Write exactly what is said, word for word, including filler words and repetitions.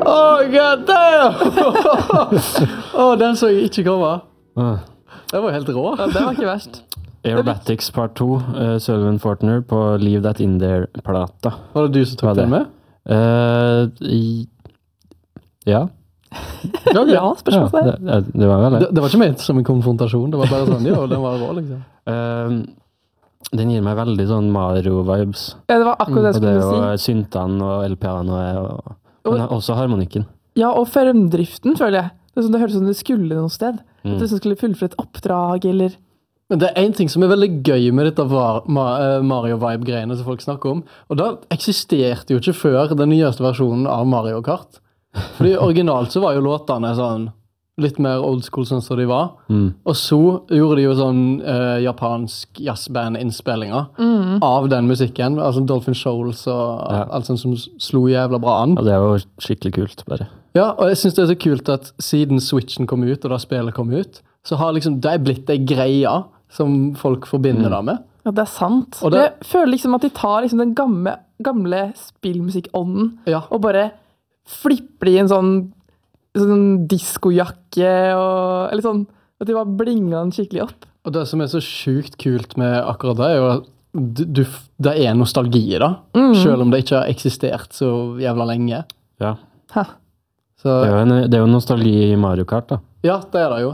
Oh, god damn! oh, den så jeg ikke komme. Ah. Det var helt rå. Ja, det var ikke verst. Aerobatics part to, uh, Sullivan Fortner på Leave That In There-plata. Var det du som tok den med? Uh, i, ja. ja, ja spørsmål ja, det, det var vel det. det. Det var ikke ment som en konfrontasjon, det var bare sånn, jo, den var rå, liksom. Uh, den gir meg veldig sånn Mario-vibes. Ja, det var akkurat det jeg skulle si. Og det var syntene og el-pianoet, og, og, men også harmonikken. Ja, og fremdriften, føler jeg. Det, er sånn, det hørtes som det skulle noe sted. Mm. At det skulle fullføre et oppdrag, eller... Men det er en ting som er veldig gøy med dette Mario-vibe-greiene som folk snakker om, og da eksisterte jo ikke før den nyeste versjonen av Mario Kart. Fordi originalt så var jo låtene sånn litt mer old school sånn som de var, mm. og så gjorde de jo sånn uh, japansk jazzband-innspillinger mm. av den musikken, altså Dolphin Shoals og ja. alt sånt som slo jævla bra an. Ja, det er jo skikkelig kult, bare. Ja, og jeg synes det er så kult at siden Switchen kom ut, og da spillet kom ut, så har liksom det blitt en greia som folk forbinder mm. det med. Ja, det er sant. Og det, jeg føler liksom at de tar liksom den gamle, gamle spillmusikkånden ja. og bare flipper i en sånn, sånn diskojakke, og, eller sånn, at de bare blinger den skikkelig opp. Og det som er så sjukt kult med akkurat det, er jo at du, det er nostalgi da, mm. selv om det ikke har eksistert så jævla lenge. Ja. Hæ. Så, det, er jo en, det er jo nostalgi i Mario Kart da. Ja, det er det jo.